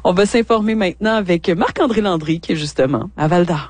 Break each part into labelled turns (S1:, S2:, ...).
S1: On va s'informer maintenant avec Marc-André Landry, qui est justement à Val-d'Or.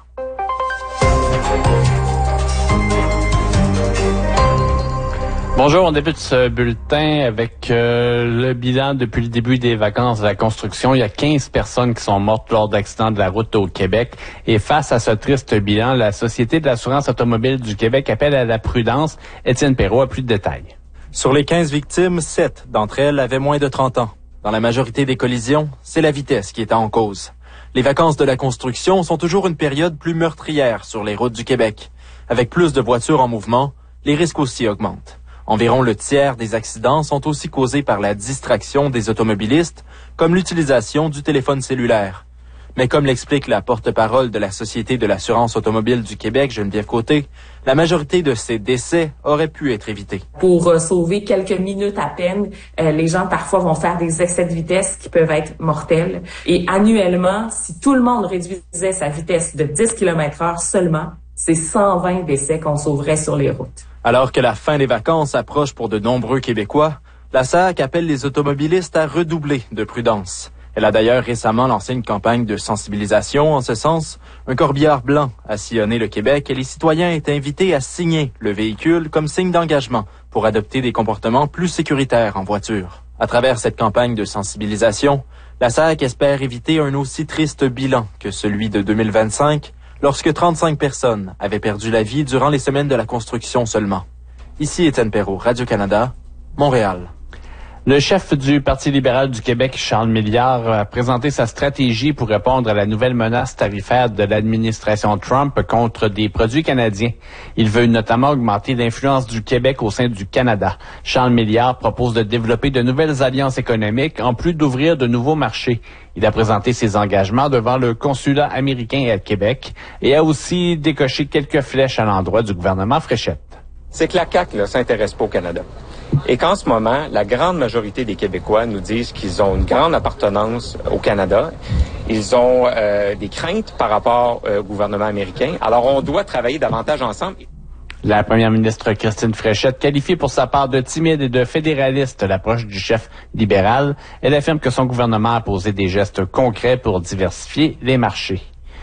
S2: Bonjour, on débute ce bulletin avec le bilan depuis le début des vacances de la construction. Il y a 15 personnes qui sont mortes lors d'accidents de la route au Québec. Et face à ce triste bilan, la Société de l'assurance automobile du Québec appelle à la prudence. Étienne Perrault a plus de détails.
S3: Sur les 15 victimes, 7 d'entre elles avaient moins de 30 ans. Dans la majorité des collisions, c'est la vitesse qui est en cause. Les vacances de la construction sont toujours une période plus meurtrière sur les routes du Québec. Avec plus de voitures en mouvement, les risques aussi augmentent. Environ le tiers des accidents sont aussi causés par la distraction des automobilistes, comme l'utilisation du téléphone cellulaire. Mais comme l'explique la porte-parole de la Société de l'assurance automobile du Québec, Geneviève Côté, la majorité de ces décès auraient pu être évités.
S4: Pour sauver quelques minutes à peine, les gens parfois vont faire des excès de vitesse qui peuvent être mortels. Et annuellement, si tout le monde réduisait sa vitesse de 10 km/h seulement, c'est 120 décès qu'on sauverait sur les routes.
S3: Alors que la fin des vacances approche pour de nombreux Québécois, la SAAQ appelle les automobilistes à redoubler de prudence. Elle a d'ailleurs récemment lancé une campagne de sensibilisation en ce sens. Un corbillard blanc a sillonné le Québec et les citoyens étaient invités à signer le véhicule comme signe d'engagement pour adopter des comportements plus sécuritaires en voiture. À travers cette campagne de sensibilisation, la SAAQ espère éviter un aussi triste bilan que celui de 2025, lorsque 35 personnes avaient perdu la vie durant les semaines de la construction seulement. Ici Étienne Perrault, Radio-Canada, Montréal.
S2: Le chef du Parti libéral du Québec, Charles Milliard, a présenté sa stratégie pour répondre à la nouvelle menace tarifaire de l'administration Trump contre des produits canadiens. Il veut notamment augmenter l'influence du Québec au sein du Canada. Charles Milliard propose de développer de nouvelles alliances économiques en plus d'ouvrir de nouveaux marchés. Il a présenté ses engagements devant le consulat américain à Québec et a aussi décoché quelques flèches à l'endroit du gouvernement Fréchette.
S5: C'est que la CAQ ne s'intéresse pas au Canada. Et qu'en ce moment, la grande majorité des Québécois nous disent qu'ils ont une grande appartenance au Canada. Ils ont des craintes par rapport au gouvernement américain. Alors, on doit travailler davantage ensemble.
S2: La première ministre Christine Fréchette qualifie pour sa part de timide et de fédéraliste l'approche du chef libéral. Elle affirme que son gouvernement a posé des gestes concrets pour diversifier les marchés.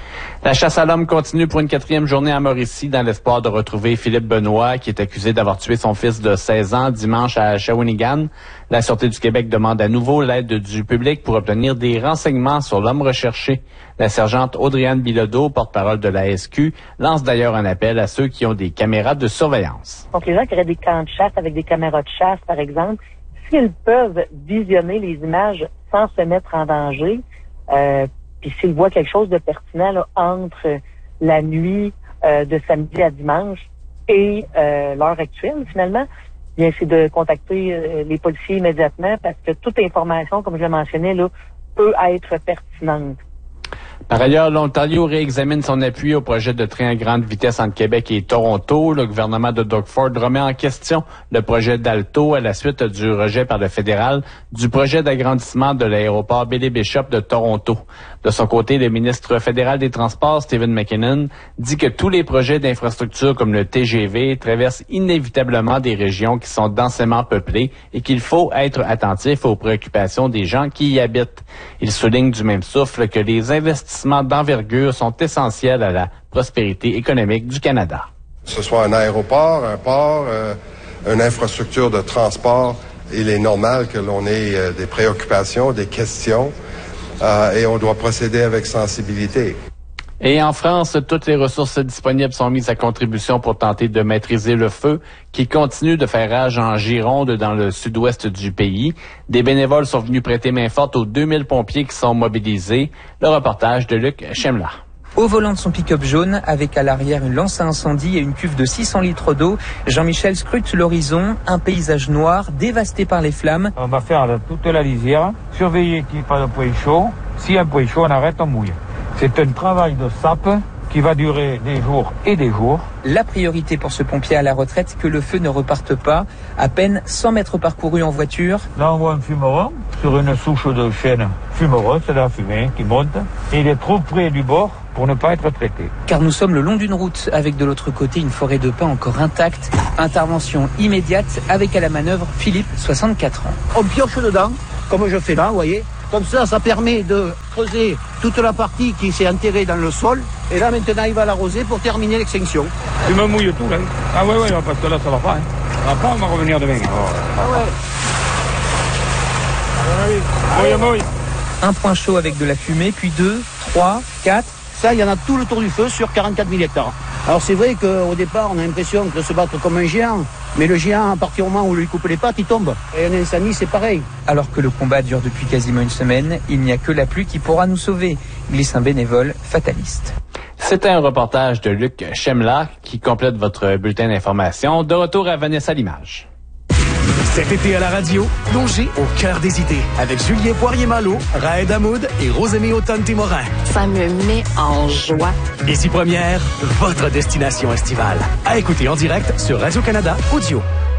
S2: La chasse à l'homme continue pour une 4e journée à Mauricie dans l'espoir de retrouver Philippe Benoît, qui est accusé d'avoir tué son fils de 16 ans dimanche à Shawinigan. La Sûreté du Québec demande à nouveau l'aide du public pour obtenir des renseignements sur l'homme recherché. La sergente Audrey-Anne Bilodeau, porte-parole de la SQ, lance d'ailleurs un appel à ceux qui ont des caméras de surveillance.
S6: Donc les gens qui auraient des camps de chasse avec des caméras de chasse, par exemple, s'ils peuvent visionner les images sans se mettre en danger, puis s'ils voient quelque chose de pertinent là, entre la nuit de samedi à dimanche et l'heure actuelle, finalement, bien c'est de contacter les policiers immédiatement parce que toute information, comme je l'ai mentionné, là, peut être pertinente.
S2: Par ailleurs, l'Ontario réexamine son appui au projet de train à grande vitesse entre Québec et Toronto. Le gouvernement de Doug Ford remet en question le projet d'Alto à la suite du rejet par le fédéral du projet d'agrandissement de l'aéroport Bailey-Bishop de Toronto. De son côté, le ministre fédéral des Transports, Stephen McKinnon, dit que tous les projets d'infrastructure comme le TGV traversent inévitablement des régions qui sont densément peuplées et qu'il faut être attentif aux préoccupations des gens qui y habitent. Il souligne du même souffle que les investissements d'envergure sont essentiels à la prospérité économique du Canada.
S7: Que ce soit un aéroport, un port, une infrastructure de transport, il est normal que l'on ait des préoccupations, des questions, et on doit procéder avec sensibilité.
S2: Et en France, toutes les ressources disponibles sont mises à contribution pour tenter de maîtriser le feu qui continue de faire rage en Gironde dans le sud-ouest du pays. Des bénévoles sont venus prêter main forte aux 2000 pompiers qui sont mobilisés. Le reportage de Luc Chemla.
S8: Au volant de son pick-up jaune, avec à l'arrière une lance à incendie et une cuve de 600 litres d'eau, Jean-Michel scrute l'horizon, un paysage noir dévasté par les flammes.
S9: On va faire toute la lisière, surveiller qu'il n'y ait pas de point chaud. S'il y a un point chaud, on arrête, on mouille. C'est un travail de sape qui va durer des jours et des jours.
S8: La priorité pour ce pompier à la retraite, que le feu ne reparte pas. À peine 100 mètres parcourus en voiture.
S9: Là, on voit un fumeron sur une souche de chêne fumereuse, c'est la fumée qui monte. Et il est trop près du bord pour ne pas être traité.
S8: Car nous sommes le long d'une route, avec de l'autre côté une forêt de pins encore intacte. Intervention immédiate avec à la manœuvre Philippe, 64 ans.
S10: On pioche dedans, comme je fais là, vous voyez. Comme ça permet de creuser toute la partie qui s'est enterrée dans le sol. Et là, maintenant, il va l'arroser pour terminer l'extinction.
S9: Tu me mouilles tout, là. Ah ouais, parce que là, ça va pas. Ça va pas, on va revenir demain.
S10: Ah ouais.
S9: Mouille.
S8: Un point chaud avec de la fumée, puis 2, 3, 4.
S10: Ça, il y en a tout le tour du feu sur 44 000 hectares. Alors c'est vrai qu'au départ, on a l'impression de se battre comme un géant. Mais le géant, à partir du moment où on lui coupe les pattes, il tombe. Et un incendie, c'est pareil.
S8: Alors que le combat dure depuis quasiment une semaine, il n'y a que la pluie qui pourra nous sauver, glisse un bénévole fataliste.
S2: C'était un reportage de Luc Chemla qui complète votre bulletin d'information. De retour à Vanessa Limage.
S11: Cet été à la radio, plongez au cœur des idées avec Julien Poirier-Malo, Raed Hamoud et Rosémie Autant-Timorin.
S12: Ça me met en joie.
S11: Ici Première, votre destination estivale. À écouter en direct sur Radio-Canada Audio.